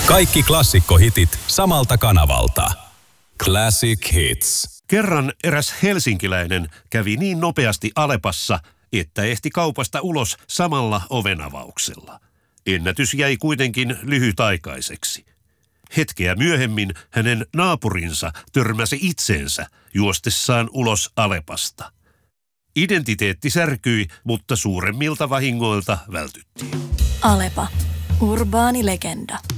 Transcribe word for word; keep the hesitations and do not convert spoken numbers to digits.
Kaikki klassikkohitit samalta kanavalta. Classic Hits. Kerran eräs helsinkiläinen kävi niin nopeasti Alepassa, että ehti kaupasta ulos samalla ovenavauksella. Ennätys jäi kuitenkin lyhytaikaiseksi. Hetkeä myöhemmin hänen naapurinsa törmäsi itseensä juostessaan ulos Alepasta. Identiteetti särkyi, mutta suuremmilta vahingoilta vältyttiin. Alepa. Urbaani legenda.